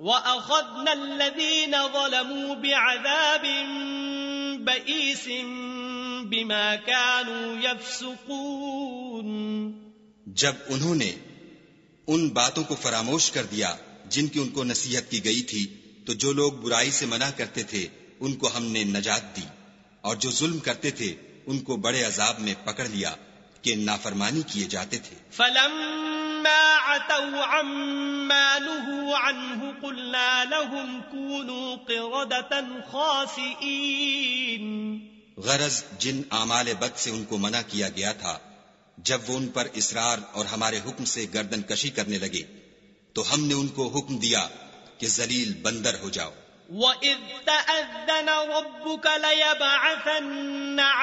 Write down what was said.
वअख़ज़ना अल्लज़ीना ज़लमू बिअज़ाबिन बईसिन बिमा कानू यफ़्सुक़ून। जब उन्होंने उन बातों को फरामोश कर दिया जिनकी उनको नसीहत की गई थी, तो जो लोग बुराई से मना करते थे उनको हमने नजात दी, और जो जुल्म करते थे उनको बड़े अजाब में पकड़ लिया कि नाफरमानी किए जाते थे। फलम्मा अतौ अम्मा नुहू अन्हु कुल्ना लहुम कूनू क़िरदतन ख़ासिईन। गरज जिन आमाल बद से उनको मना किया गया था, जब वो उन पर इसरार और हमारे हुक्म से गर्दन कशी करने लगे, तो हमने उनको हुक्म दिया कि जलील बंदर हो जाओ। वइज़ तअज़्ज़न रब्बुक लयबअथन्न